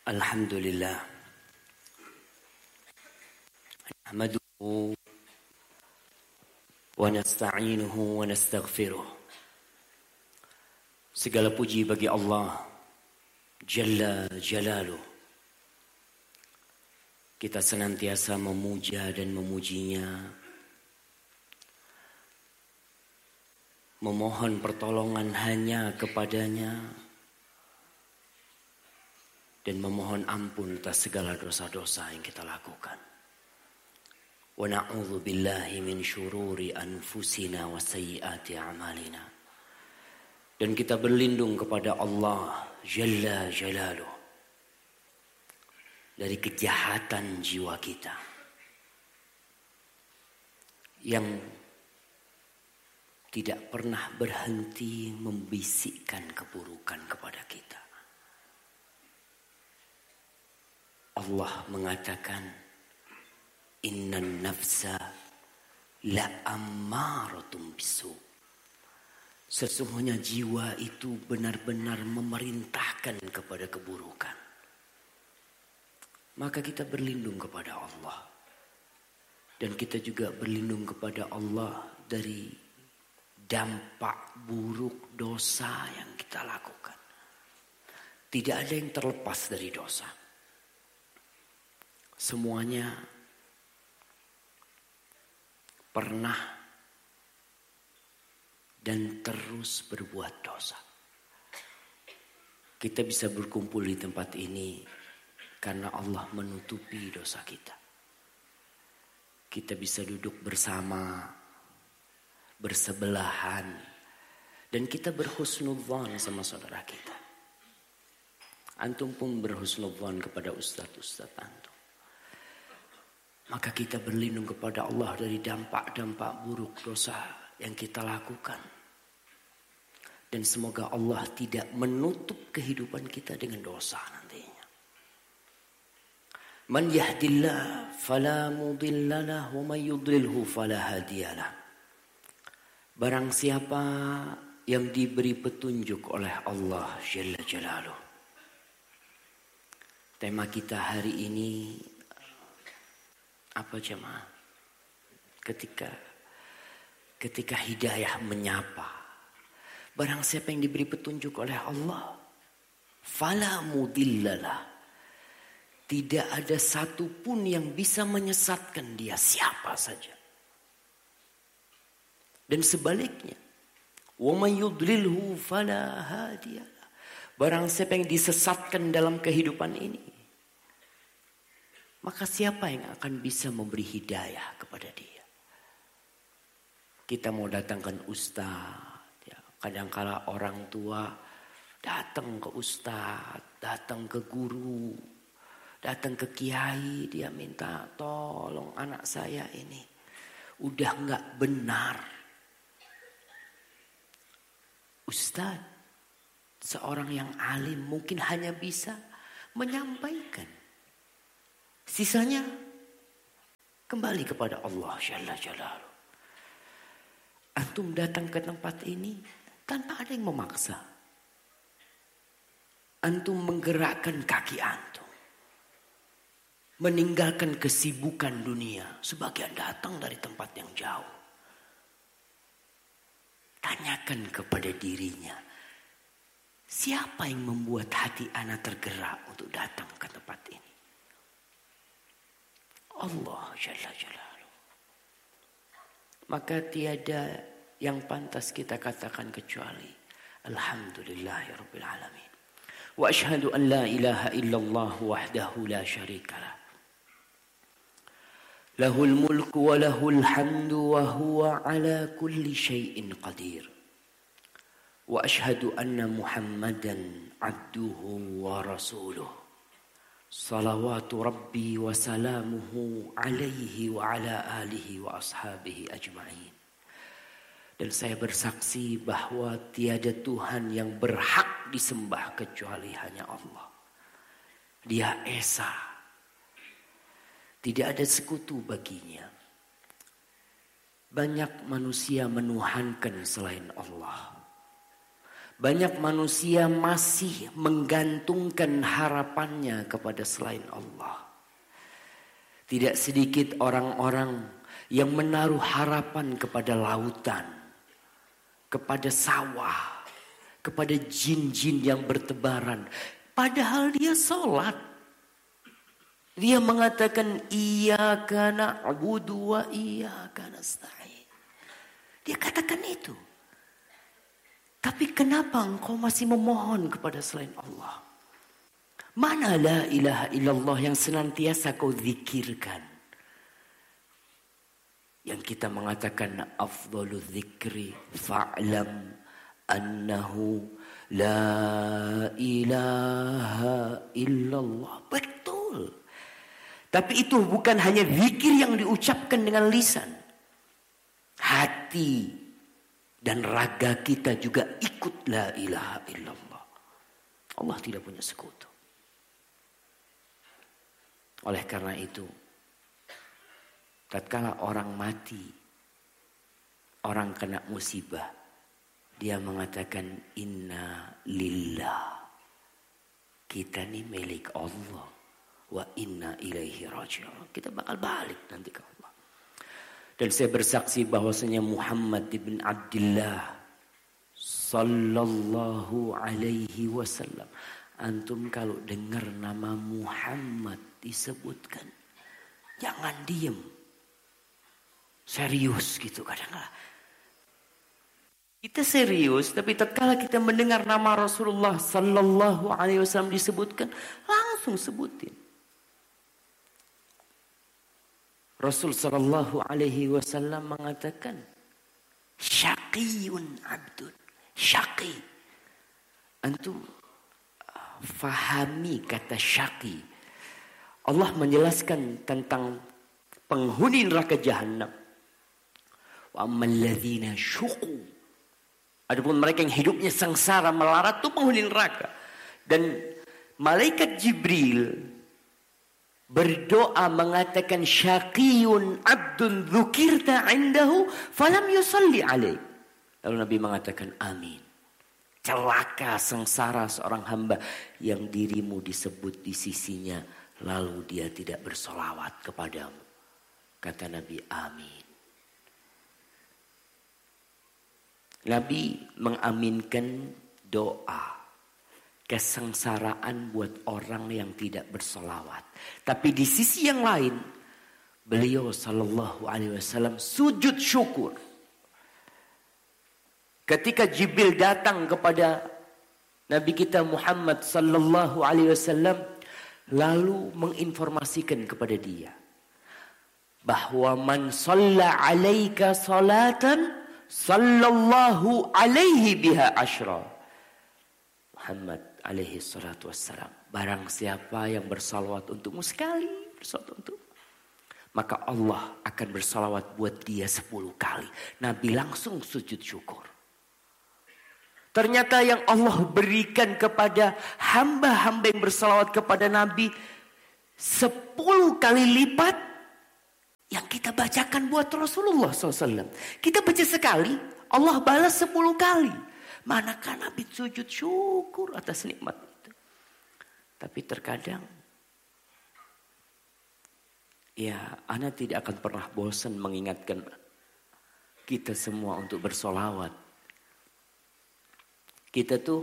Alhamdulillah. Nahmaduhu wa nasta'inuhu wa nastaghfiruh. Segala puji bagi Allah Jalla Jalaluh. Kita senantiasa memuja dan memujinya, memohon pertolongan hanya kepadanya, dan memohon ampun atas segala dosa-dosa yang kita lakukan. Wa na'udzu billahi min syururi anfusina wa sayyiati a'malina. Dan kita berlindung kepada Allah Jalla Jalaluh dari kejahatan jiwa kita yang tidak pernah berhenti membisikkan keburukan kepada kita. Allah mengatakan, Innan nafsa la'ammaratum bisu. Sesungguhnya jiwa itu benar-benar memerintahkan kepada keburukan. Maka kita berlindung kepada Allah. Dan kita juga berlindung kepada Allah dari dampak buruk dosa yang kita lakukan. Tidak ada yang terlepas dari dosa. Semuanya pernah dan terus berbuat dosa. Kita bisa berkumpul di tempat ini karena Allah menutupi dosa kita. Kita bisa duduk bersama, bersebelahan, dan kita berhusnudzon sama saudara kita. Antum pun berhusnudzon kepada ustadz-ustadz antum. Maka kita berlindung kepada Allah dari dampak-dampak buruk dosa yang kita lakukan. Dan semoga Allah tidak menutup kehidupan kita dengan dosa nantinya. Man yahdillah fala mudhillalah wa man yudlilhu fala hadiyalah. Barang siapa yang diberi petunjuk oleh Allah Jalla Jalaluh. Tema kita hari ini apa jemaah? Ketika hidayah menyapa. Barang siapa yang diberi petunjuk oleh Allah, fala mudhillalah. Tidak ada satupun yang bisa menyesatkan dia, siapa saja. Dan sebaliknya, wa may yudlilhu fala hadiyalah. Barang siapa yang disesatkan dalam kehidupan ini, maka siapa yang akan bisa memberi hidayah kepada dia? Kita mau datangkan ustaz, ya, kadangkala orang tua datang ke ustaz, datang ke guru, datang ke kiai, dia minta tolong anak saya ini udah nggak benar. Ustaz, seorang yang alim mungkin hanya bisa menyampaikan. Sisanya kembali kepada Allah Jalla Jalaluh. Antum datang ke tempat ini tanpa ada yang memaksa. Antum menggerakkan kaki antum. Meninggalkan kesibukan dunia. Sebagian datang dari tempat yang jauh. Tanyakan kepada dirinya. Siapa yang membuat hati anak tergerak untuk datang ke tempat ini? Allah Jalla Jalaluh. Maka tiada yang pantas kita katakan kecuali Alhamdulillahirabbil alamin. Wa asyhadu an la ilaha illallah wahdahu la syarikalah. Lahul mulku wa lahul hamdu wa huwa ala kulli syai'in qadir. Wa asyhadu anna Muhammadan abduhu wa rasuluh. Salawatu Rabbi wa salamuhu alaihi wa ala alihi wa ashabihi ajma'in. Dan saya bersaksi bahwa tiada Tuhan yang berhak disembah kecuali hanya Allah. Dia Esa. Tidak ada sekutu baginya. Banyak manusia menuhankan selain Allah. Banyak manusia masih menggantungkan harapannya kepada selain Allah. Tidak sedikit orang-orang yang menaruh harapan kepada lautan, kepada sawah, kepada jin-jin yang bertebaran. Padahal dia sholat. Dia mengatakan iyyaka na'budu wa iyyaka nasta'in. Dia katakan itu. Tapi kenapa engkau masih memohon kepada selain Allah? Mana la ilaha illallah yang senantiasa kau zikirkan? Yang kita mengatakan afdalu dzikri fa'lam annahu la ilaha illallah. Betul. Tapi itu bukan hanya zikir yang diucapkan dengan lisan. Hati dan raga kita juga ikut la ilaha illallah. Allah tidak punya sekutu. Oleh karena itu, tatkala orang mati, orang kena musibah, dia mengatakan inna lillah. Kita ini milik Allah. Wa inna ilaihi raji'un. Kita bakal balik nanti ke Allah. Dan saya bersaksi bahwasanya Muhammad ibn Abdullah sallallahu alaihi wasallam. Antum kalau dengar nama Muhammad disebutkan, jangan diem. Serius gitu kadang-kadang. Kita serius, tapi tatkala kita mendengar nama Rasulullah sallallahu alaihi wasallam disebutkan, langsung sebutin. Rasul sallallahu alaihi wasallam mengatakan, syaqiyun abdun. Syaqi. Antum fahami kata syaqi. Allah menjelaskan tentang penghuni neraka jahanam. Wa ammal ladzina syuqu. Adapun mereka yang hidupnya sengsara melarat itu penghuni neraka. Dan malaikat Jibril berdoa mengatakan syaqiyun abdun dzukirta indahu falam yusalli alaih. Lalu Nabi mengatakan amin. Celaka sengsara seorang hamba yang dirimu disebut di sisinya lalu dia tidak bersolawat kepadamu. Kata Nabi amin. Nabi mengaminkan doa kesengsaraan buat orang yang tidak bersolawat. Tapi di sisi yang lain, beliau sallallahu alaihi wasallam sujud syukur. Ketika Jibril datang kepada Nabi kita Muhammad sallallahu alaihi wasallam, lalu menginformasikan kepada dia bahwa man shalla alaika salatan sallallahu alaihi biha asyra. Muhammad alaihi salatu wassalam, barang siapa yang bersalawat untukmu sekali, bersalawat untuk, maka Allah akan bersalawat buat dia 10 kali. Nabi langsung sujud syukur. Ternyata yang Allah berikan kepada hamba-hamba yang bersalawat kepada Nabi 10 kali lipat yang kita bacakan buat Rasulullah SAW. Kita baca sekali, Allah balas 10 kali. Manakah Nabi sujud syukur atas nikmat itu. Tapi terkadang, ya, ana tidak akan pernah bosan mengingatkan kita semua untuk bersolawat. Kita tuh,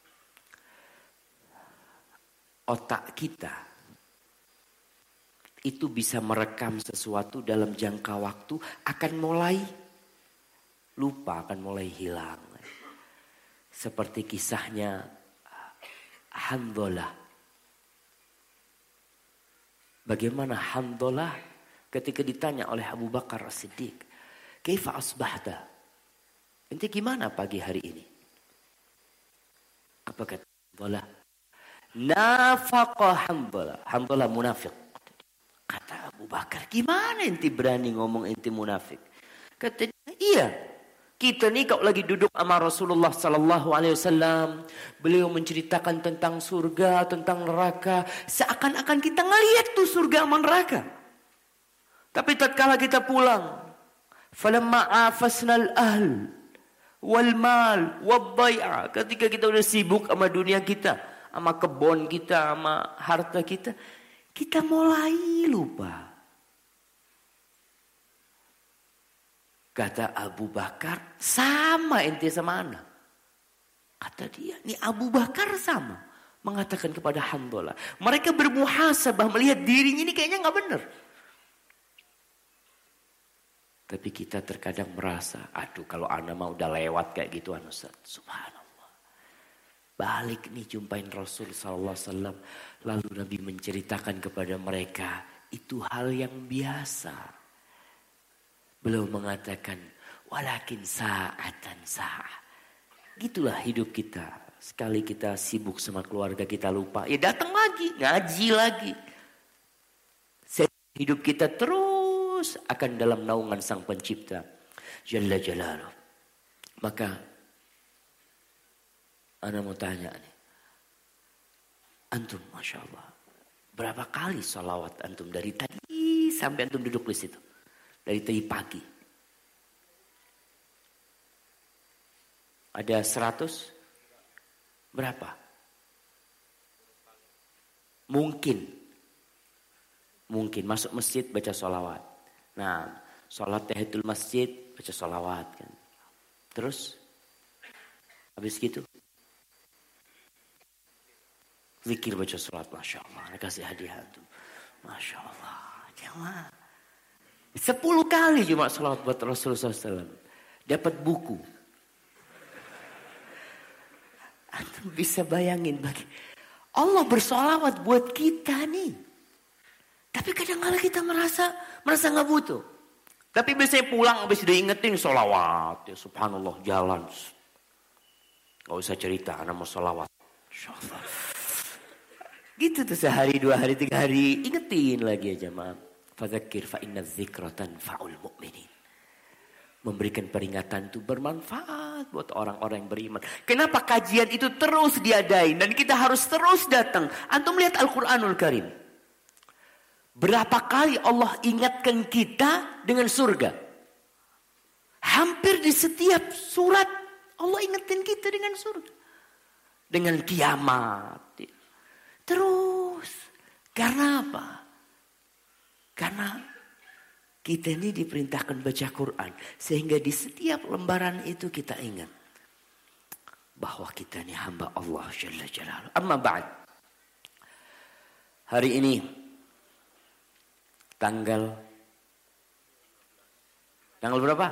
otak kita itu bisa merekam sesuatu dalam jangka waktu, akan mulai lupa, akan mulai hilang. Seperti kisahnya Hanzalah. Bagaimana Hanzalah ketika ditanya oleh Abu Bakar As-Siddiq, "Kaifa asbahta?" Ente gimana pagi hari ini? Apa kata Hanzalah? Nafaqa Hanzalah. Hanzalah munafik. Kata Abu Bakar, "Gimana ente berani ngomong ente munafik?" Kata dia, "Iya. Kita nih kalau lagi duduk sama Rasulullah sallallahu alaihi wasallam, beliau menceritakan tentang surga, tentang neraka, seakan-akan kita ngelihat tuh surga sama neraka. Tapi tatkala kita pulang, falamma afasnal ahl wal mal, wal bai'a. Ketika kita udah sibuk sama dunia kita, sama kebun kita, sama harta kita, kita mulai lupa. Kata Abu Bakar, sama ente sama anak. Kata dia, ini Abu Bakar sama. Mengatakan kepada Hanzalah. Mereka bermuhasabah melihat dirinya ini kayaknya gak benar. Tapi kita terkadang merasa, aduh kalau anak mah udah lewat kayak gitu Ustaz. Subhanallah. Balik nih jumpain Rasul SAW. Lalu Nabi menceritakan kepada mereka, itu hal yang biasa. Beliau mengatakan, walakin sa'atan sa'ah. Gitulah hidup kita. Sekali kita sibuk sama keluarga kita lupa. Ya datang lagi, ngaji lagi. Hidup kita terus akan dalam naungan Sang Pencipta. Jalla Jalaluh. Maka, ana mau tanya nih. Antum, Masya Allah. Berapa kali salawat antum dari tadi sampai antum duduk di situ? Dari tadi pagi. Ada 100? Berapa? Mungkin masuk masjid baca sholawat. Nah, sholat tahiyatul masjid baca sholawat kan. Terus habis gitu zikir baca sholawat. Masya Allah, kasih hadiah tuh. Masya Allah, jamaah. 10 kali cuma sholawat buat Rasulullah SAW. Dapat buku. Antum bisa bayangin bagi Allah bersolawat buat kita nih. Tapi kadang-kadang kita merasa gak butuh. Tapi biasanya pulang habis diingetin sholawat. Ya subhanallah jalan. Gak usah cerita anak mau sholawat. InsyaAllah. Gitu tuh sehari, 2 hari, 3 hari. Ingetin lagi aja maaf. Fadzakir fa inna dzikra tanfa'ul mu'minin. Memberikan peringatan itu bermanfaat buat orang-orang yang beriman. Kenapa kajian itu terus diadain dan kita harus terus datang? Antum lihat Al-Qur'anul Karim. Berapa kali Allah ingatkan kita dengan surga? Hampir di setiap surat Allah ingatkan kita dengan surga. Dengan kiamat. Terus. Karena apa? Karena kita ini diperintahkan baca Quran. Sehingga di setiap lembaran itu kita ingat. Bahwa kita ini hamba Allah Jalla Jalaluhu. Amma ba'd. Hari ini. Tanggal berapa?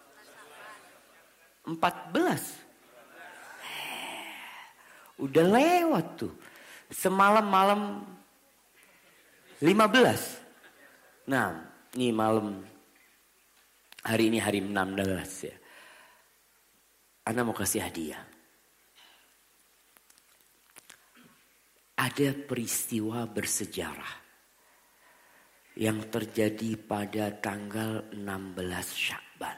14. Udah lewat tuh. Semalam malam 15. Nah, ini malam hari ini hari 16 ya. Ana mau kasih hadiah. Ada peristiwa bersejarah yang terjadi pada tanggal 16 Sya'ban.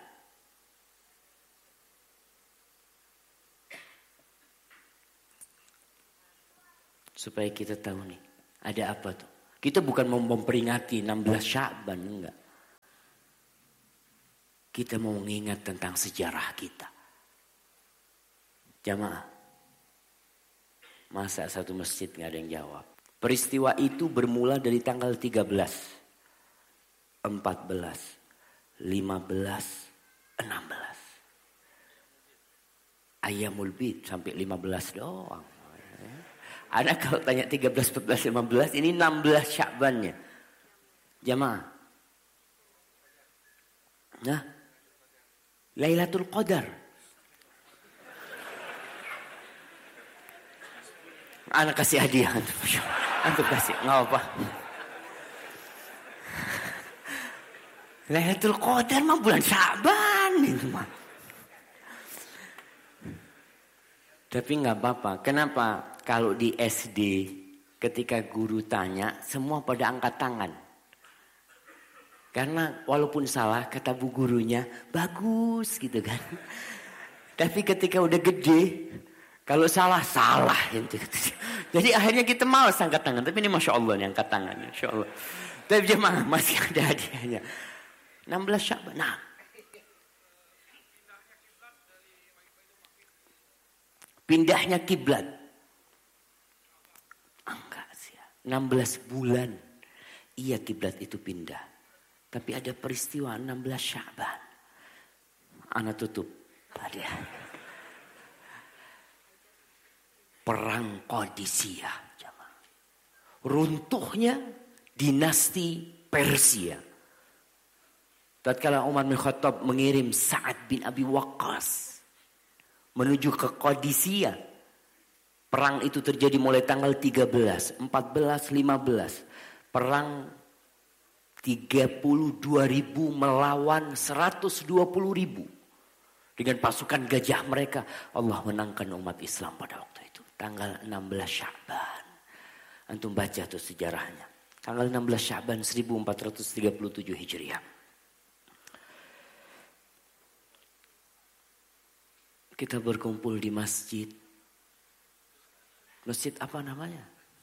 Supaya kita tahu nih, ada apa tuh? Kita bukan mau memperingati 16 Sya'ban, enggak. Kita mau mengingat tentang sejarah kita. Jamaah, masa satu masjid gak ada yang jawab? Peristiwa itu bermula dari tanggal 13, 14, 15, 16. Ayyamul Bid sampai 15 doang. Anak kalau tanya 13, 14, 15, ini 16 Sya'bannya. Jamaah. Nah, Lailatul Qadar. Anak kasih hadiah. Antum kasih, nggak apa. Lailatul Qadar mah bulan Sya'ban itu mah. Tapi nggak apa-apa. Kenapa? Kalau di SD ketika guru tanya, semua pada angkat tangan. Karena walaupun salah kata bu gurunya bagus gitu kan. Tapi ketika udah gede, kalau salah gitu. Jadi akhirnya kita malas angkat tangan. Tapi ini Masya Allah nih angkat tangan. Masya Allah. Tapi jemaah masih ada hadiahnya. 16 Sya'ban. Nah. Pindahnya kiblat. Enggak sih. 16 bulan. Iya kiblat itu pindah. Tapi ada peristiwa 16 Sya'ban. Ana tutup tadi. Perang Qadisiyah. Runtuhnya dinasti Persia. Tatkala Umar bin Khattab mengirim Sa'ad bin Abi Waqqas menuju ke Qadisiyah. Perang itu terjadi mulai tanggal 13, 14, 15. Perang 32.000 melawan 120.000. Dengan pasukan gajah mereka. Allah menangkan umat Islam pada waktu itu. Tanggal 16 Sya'ban. Antum baca tuh sejarahnya. Tanggal 16 Sya'ban 1437 Hijriah. Kita berkumpul di masjid. Masjid apa namanya?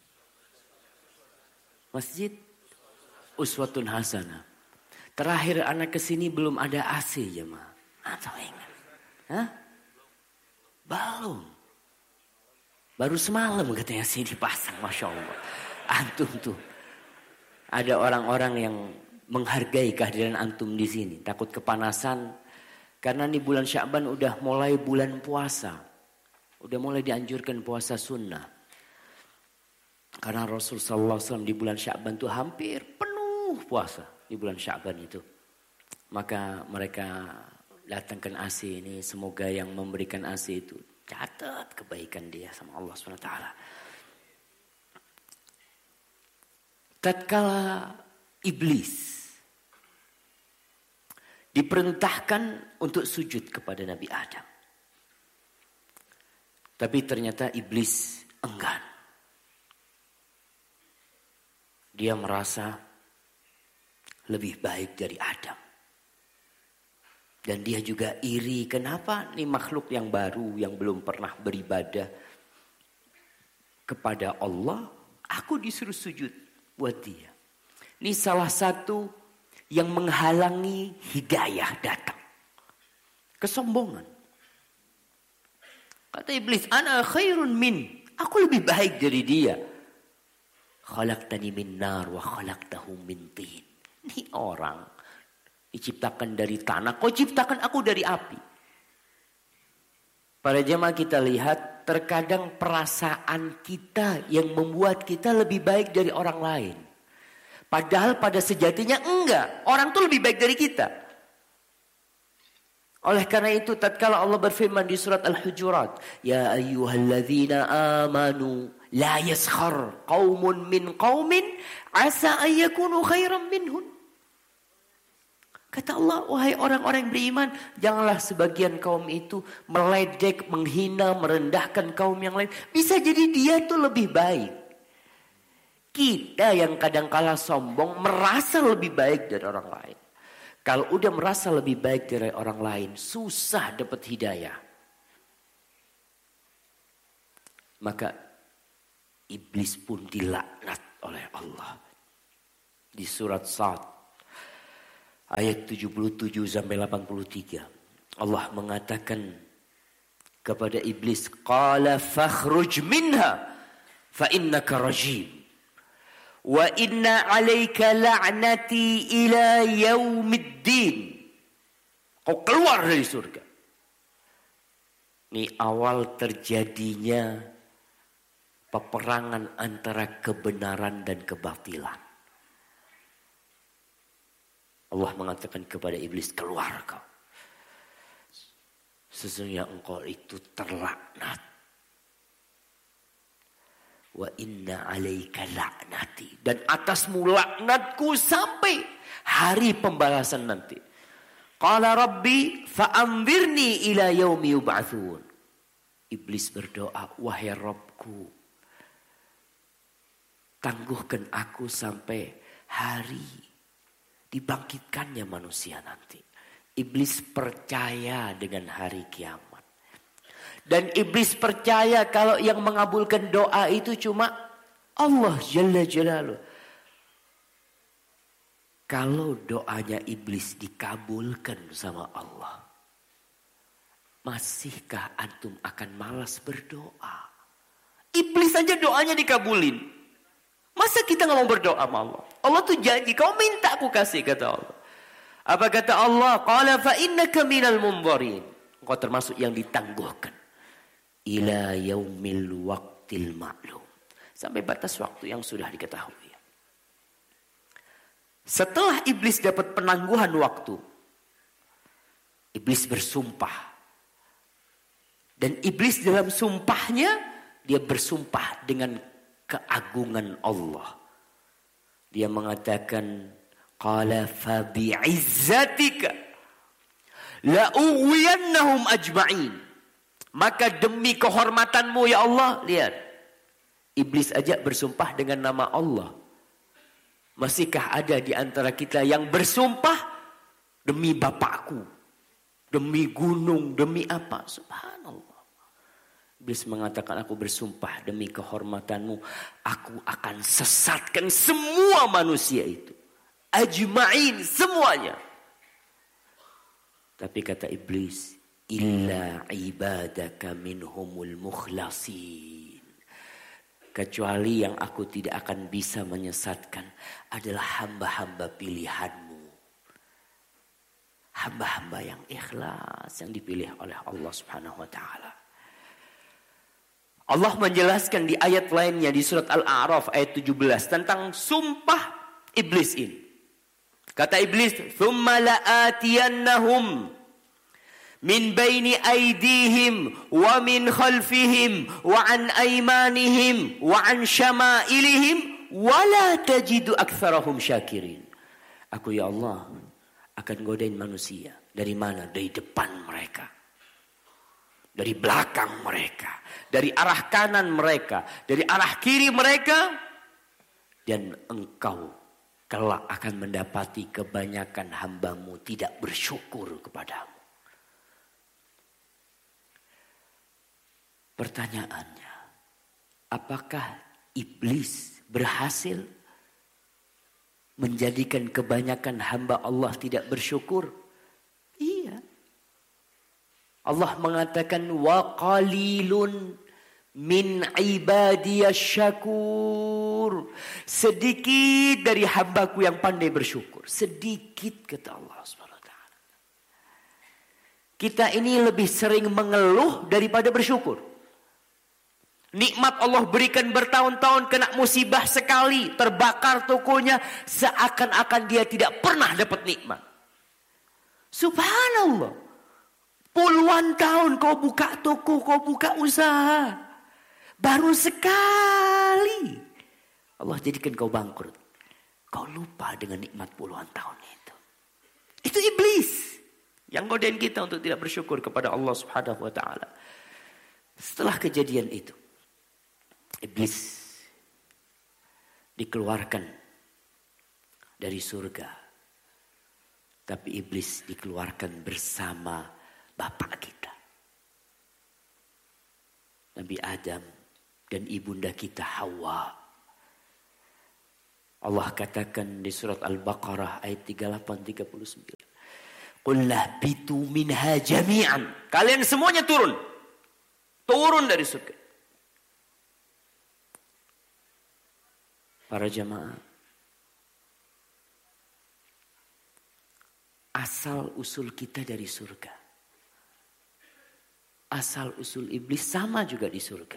Masjid Uswatun Hasanah. Terakhir anak kesini belum ada AC jemaah. Atau ingat? Hah? Belum. Baru semalam katanya sih dipasang, Masya Allah. Antum tuh. Ada orang-orang yang menghargai kehadiran antum di sini. Takut kepanasan. Karena ini bulan Sya'ban udah mulai bulan puasa. Udah mulai dianjurkan puasa sunnah. Karena Rasul SAW di bulan Sya'ban itu hampir penuh puasa. Di bulan Sya'ban itu. Maka mereka datangkan AC ini. Semoga yang memberikan AC itu catat kebaikan dia sama Allah SWT. Tatkala iblis diperintahkan untuk sujud kepada Nabi Adam. Tapi ternyata iblis enggan. Dia merasa lebih baik dari Adam. Dan dia juga iri. Kenapa nih makhluk yang baru yang belum pernah beribadah kepada Allah. Aku disuruh sujud buat dia. Ini salah satu yang menghalangi hidayah datang. Kesombongan. Kata iblis, ana khairun min. Aku lebih baik dari dia. Khalaqtani min nar wa khalaqtahu min tin. Ini orang diciptakan dari tanah, kau ciptakan aku dari api. Para jemaah kita lihat, terkadang perasaan kita yang membuat kita lebih baik dari orang lain. Padahal pada sejatinya enggak. Orang tuh lebih baik dari kita. Oleh karena itu, tatkala Allah berfirman di surat Al-Hujurat, ya ayyuhalladzina amanu la yaskhar qaumun min qaumin asa ayyakunu khairan minhun. Kata Allah, wahai orang-orang yang beriman, janganlah sebagian kaum itu meledek, menghina, merendahkan kaum yang lain. Bisa jadi dia tuh lebih baik. Kita yang kadang-kala sombong merasa lebih baik dari orang lain. Kalau udah merasa lebih baik dari orang lain, susah dapat hidayah. Maka iblis pun dilaknat oleh Allah. Di surat Sad. Ayat 77 sampai 83. Allah mengatakan kepada iblis, qala fakhruj minha fa innaka rajim wa inna 'alaika la'nati ila yaumiddin. Kau keluar dari surga. Ini awal terjadinya peperangan antara kebenaran dan kebatilan. Allah mengatakan kepada iblis, keluar kau. Sesungguhnya engkau itu terlaknat. Wa inna 'alaika la'nati. Dan atasmu laknatku sampai hari pembalasan nanti. Qala rabbi fa'anzirni ila yaumi yub'atsun. Iblis berdoa, wahai Rabbku, tangguhkan aku sampai hari dibangkitkannya manusia nanti. Iblis percaya dengan hari kiamat. Dan iblis percaya kalau yang mengabulkan doa itu cuma Allah Jalla Jalaluh. Kalau doanya iblis dikabulkan sama Allah, masihkah antum akan malas berdoa? Iblis saja doanya dikabulin. Masa kita nggak mau berdoa sama Allah? Allah tuh janji, kau minta aku kasih, kata Allah. Apa kata Allah? Qala fa innaka minal munzarin. Engkau termasuk yang ditangguhkan. Ila yaumil waqtil ma'lum. Sampai batas waktu yang sudah diketahui. Setelah iblis dapat penangguhan waktu, iblis bersumpah. Dan iblis dalam sumpahnya, dia bersumpah dengan keagungan Allah. Dia mengatakan, qala fa bi'izzatika la ughwiyannahum ajma'in. Maka demi kehormatanmu ya Allah, lihat. Iblis aja bersumpah dengan nama Allah. Masihkah ada di antara kita yang bersumpah demi bapakku, demi gunung, demi apa? Subhanallah. Iblis mengatakan, aku bersumpah demi kehormatanmu, aku akan sesatkan semua manusia itu. Ajma'in, semuanya. Tapi kata iblis, illa ibadaka minhumul mukhlasin. Kecuali yang aku tidak akan bisa menyesatkan adalah hamba-hamba pilihanmu. Hamba-hamba yang ikhlas, yang dipilih oleh Allah Subhanahu wa ta'ala. Allah menjelaskan di ayat lainnya di surat Al-A'raf ayat 17 tentang sumpah iblis ini. Kata iblis, "Tsumma la'atiyannahum min baini aydihim wa min khalfihim wa an aymanihim wa an syama'ilihim wa la tajidu aktsarahum syakirin." Aku ya Allah akan godain manusia. Dari mana? Dari depan mereka. Dari belakang mereka. Dari arah kanan mereka. Dari arah kiri mereka. Dan engkau kelak akan mendapati kebanyakan hambamu tidak bersyukur kepadamu. Pertanyaannya, apakah iblis berhasil menjadikan kebanyakan hamba Allah tidak bersyukur? Iya. Allah mengatakan, wa qalilun min ibadiyas syakur. Sedikit dari hambaku yang pandai bersyukur. Sedikit, kata Allah SWT. Kita ini lebih sering mengeluh daripada bersyukur. Nikmat Allah berikan bertahun-tahun, kena musibah sekali, terbakar tokonya, seakan-akan dia tidak pernah dapat nikmat. Subhanallah. Puluhan tahun kau buka toko, kau buka usaha. Baru sekali Allah jadikan kau bangkrut. Kau lupa dengan nikmat puluhan tahun itu. Itu iblis yang godain kita untuk tidak bersyukur kepada Allah Subhanahu wa ta'ala. Setelah kejadian itu, iblis dikeluarkan dari surga. Tapi iblis dikeluarkan bersama bapak kita, Nabi Adam dan ibunda kita Hawa. Allah katakan di surat Al-Baqarah ayat 38-39. Qulna bitu minha jami'an. Kalian semuanya turun. Turun dari surga. Para jamaah, asal usul kita dari surga. Asal usul iblis sama juga di surga.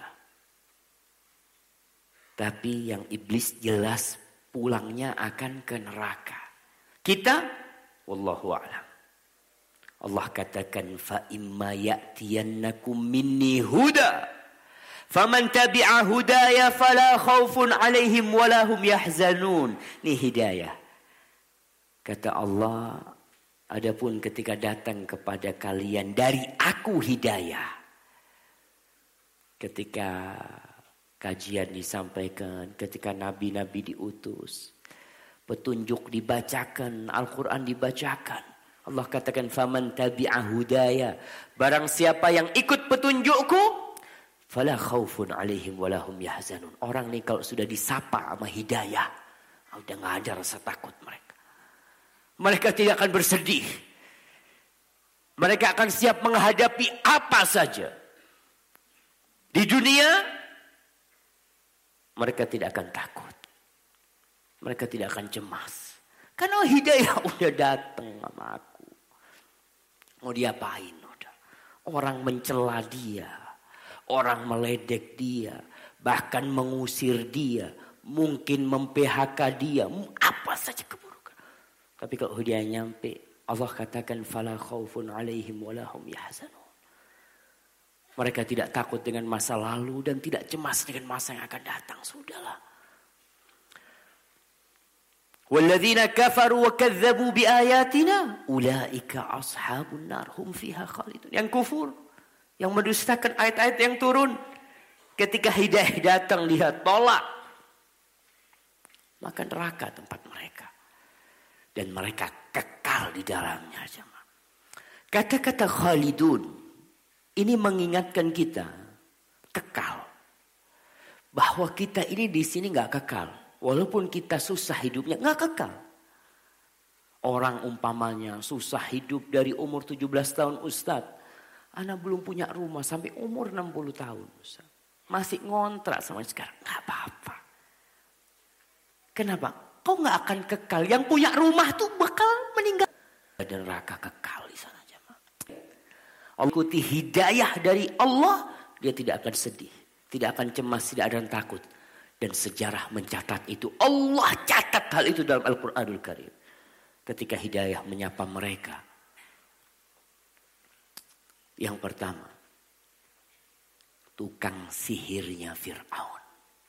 Tapi yang iblis jelas pulangnya akan ke neraka. Kita, wallahu a'lam. Allah katakan, fa imma ya'tiyannakum minni huda. Faman tabi'a hudaya fala khaufun 'alaihim wala hum yahzanun. Ini hidayah. Kata Allah, adapun ketika datang kepada kalian dari aku hidayah. Ketika kajian disampaikan, ketika nabi-nabi diutus, petunjuk dibacakan, Al-Quran dibacakan. Allah katakan, faman tabi'a hudaya. Barang siapa yang ikut petunjukku, fala khaufun 'alaihim wala hum yahzanun. Orang nih kalau sudah disapa sama hidayah, udah enggak ada rasa takut mereka. Mereka tidak akan bersedih. Mereka akan siap menghadapi apa saja. Di dunia, mereka tidak akan takut. Mereka tidak akan cemas. Karena hidayah udah datang sama aku. Mau diapain udah. Orang mencela dia. Orang meledek dia. Bahkan mengusir dia. Mungkin mem-PHK dia. Apa saja keburukan. Tapi kalau hidayah nyampe. Allah katakan fala khaufun alaihim wala hum yahzanun. Mereka tidak takut dengan masa lalu dan tidak cemas dengan masa yang akan datang. Sudahlah. Walladzina kafaru wa kadzdzabu biayatina ulaika ashabun nar hum fiha khalidun. Yang kufur, yang mendustakan ayat-ayat yang turun, ketika hidayah datang lihat tolak, maka neraka tempat mereka. Dan mereka kekal di dalamnya. Kata-kata khalidun ini mengingatkan kita kekal. Bahwa kita ini di sini nggak kekal. Walaupun kita susah hidupnya nggak kekal. Orang umpamanya susah hidup dari umur 17 tahun Ustadz. Anak belum punya rumah sampai umur 60 tahun Ustadz. Masih ngontrak sama sekarang. Nggak apa-apa. Kenapa? Kau nggak akan kekal. Yang punya rumah tuh bakal meninggal. Ada neraka kekal di sana jemaah. Allah ikuti hidayah dari Allah, dia tidak akan sedih, tidak akan cemas, tidak akan takut. Dan sejarah mencatat itu. Allah catat hal itu dalam Al-Quranul Karim. Ketika hidayah menyapa mereka. Yang pertama, tukang sihirnya Fir'aun.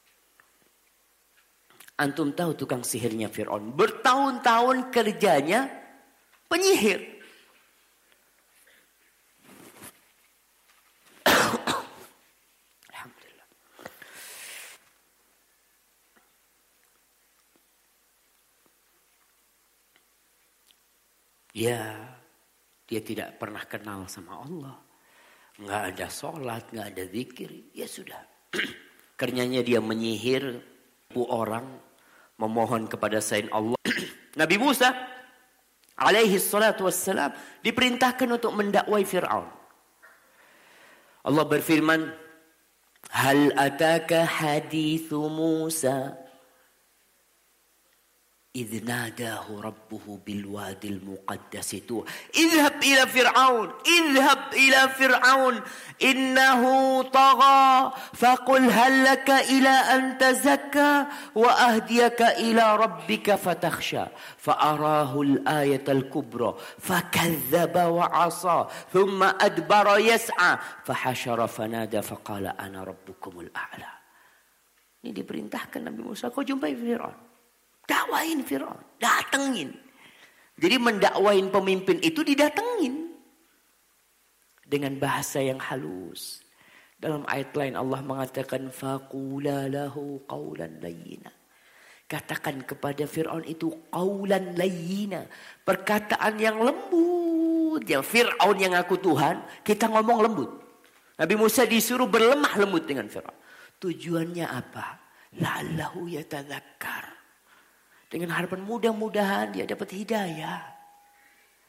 Antum tahu tukang sihirnya Fir'aun. Bertahun-tahun kerjanya penyihir. Alhamdulillah. Ya, dia tidak pernah kenal sama Allah. Nggak ada sholat, nggak ada zikir. Ya sudah. Kerjanya dia menyihir orang. Memohon kepada selain Allah. Nabi Musa alaihi salatu wassalam diperintahkan untuk mendakwai Fir'aun. Allah berfirman, hal ataka hadithu Musa إذ ناداه ربه بالوادي المقدس طوى اذهب إلى فرعون إنه طغى فقل هل لك إلى أن تزكى وأهديك إلى ربك فتخشى فأراه الآية الكبرى فكذب وعصى ثم أدبر يسعى فحشر فنادى فقال أنا ربكم الأعلى. Ini diperintahkan Nabi Musa, kau jumpai Fir'aun. Dakwain Fir'aun, datengin. Jadi mendakwain pemimpin itu didatengin. Dengan bahasa yang halus. Dalam ayat lain Allah mengatakan faqula lahu qawlan layyina. Katakan kepada Fir'aun itu qawlan layyina. Perkataan yang lembut. Yang Fir'aun yang ngaku Tuhan, kita ngomong lembut. Nabi Musa disuruh berlemah lembut dengan Fir'aun. Tujuannya apa? La'allahu yatadzakkar. Dengan harapan mudah-mudahan dia dapat hidayah.